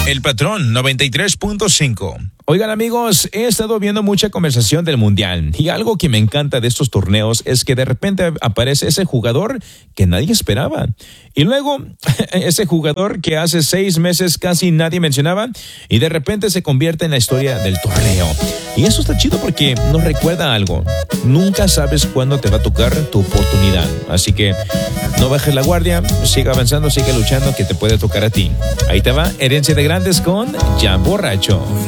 El Patrón 93.5. Oigan amigos, he estado viendo mucha conversación del Mundial y algo que me encanta de estos torneos es que de repente aparece ese jugador que nadie esperaba y luego ese jugador que hace 6 meses casi nadie mencionaba y de repente se convierte en la historia del torneo. Y eso está chido porque nos recuerda algo. Nunca sabes cuándo te va a tocar tu oportunidad. Así que no bajes la guardia, sigue avanzando, sigue luchando que te puede tocar a ti. Ahí te va, Herencia de Grandes con Ya Borracho.